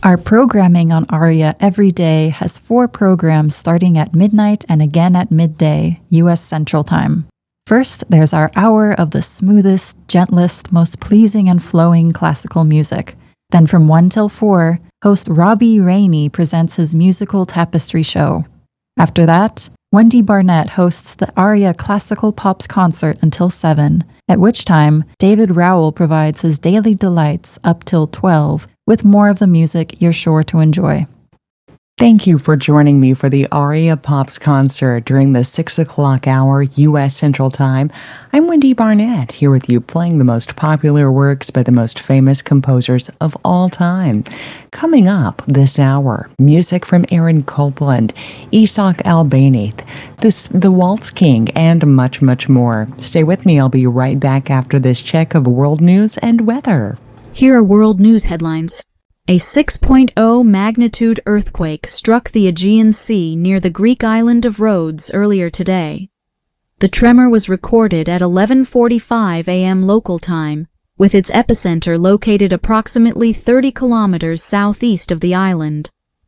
Our programming on ARIA every day has 4 programs starting at midnight and again at midday, U.S. Central Time. First, there's our hour of the smoothest, gentlest, most pleasing and flowing classical music. Then from 1 till 4, host Robbie Rainey presents his musical tapestry show. After that, Wendy Barnett hosts the ARIA Classical Pops concert until 7, at which time David Rowell provides his daily delights up till 12, with more of the music you're sure to enjoy. Thank you for joining me for the ARIA Pops concert during the 6 o'clock hour U.S. Central Time. I'm Wendy Barnett, here with you playing the most popular works by the most famous composers of all time. Coming up this hour, music from Aaron Copland, Isaac Albeniz, the Waltz King, and much, much more. Stay with me. I'll be right back after this check of world news and weather. Here are world news headlines. A 6.0 magnitude earthquake struck the Aegean Sea near the Greek island of Rhodes earlier today. The tremor was recorded at 11:45 a.m. local time, with its epicenter located approximately 30 kilometers southeast of the island.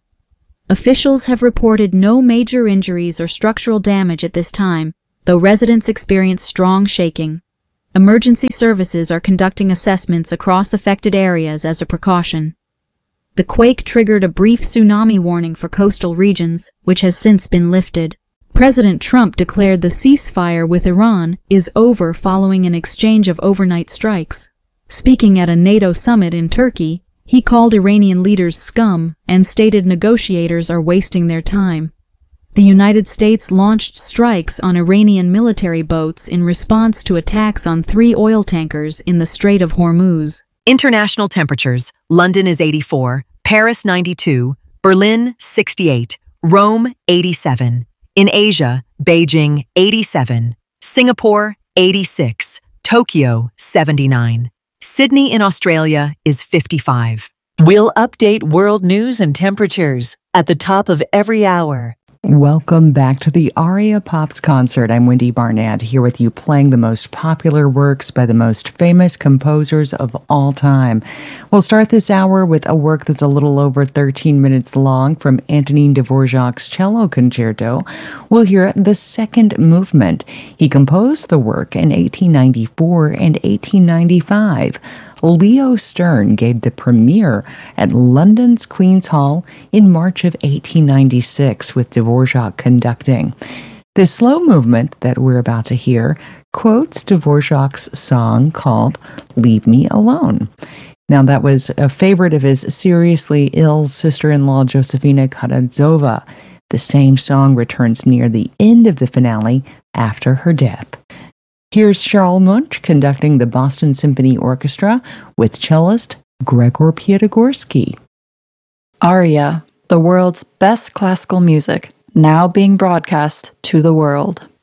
Officials have reported no major injuries or structural damage at this time, though residents experienced strong shaking. Emergency services are conducting assessments across affected areas as a precaution. The quake triggered a brief tsunami warning for coastal regions, which has since been lifted. President Trump declared the ceasefire with Iran is over following an exchange of overnight strikes. Speaking at a NATO summit in Turkey, he called Iranian leaders scum and stated negotiators are wasting their time. The United States launched strikes on Iranian military boats in response to attacks on 3 oil tankers in the Strait of Hormuz. International temperatures. London is 84, Paris 92, Berlin 68, Rome 87. In Asia, Beijing 87, Singapore 86, Tokyo 79. Sydney in Australia is 55. We'll update world news and temperatures at the top of every hour. Welcome back to the ARIA Pops concert. I'm Wendy Barnett, here with you playing the most popular works by the most famous composers of all time. We'll start this hour with a work that's a little over 13 minutes long from Antonin Dvorak's Cello Concerto. We'll hear the second movement. He composed the work in 1894 and 1895. Leo Stern gave the premiere at London's Queen's Hall in March of 1896 with Dvorak conducting. The slow movement that we're about to hear quotes Dvorak's song called Leave Me Alone. Now, that was a favorite of his seriously ill sister-in-law Josefina Karatzova. The same song returns near the end of the finale after her death. Here's Charles Munch conducting the Boston Symphony Orchestra with cellist Gregor Piatigorsky. ARIA, the world's best classical music, now being broadcast to the world.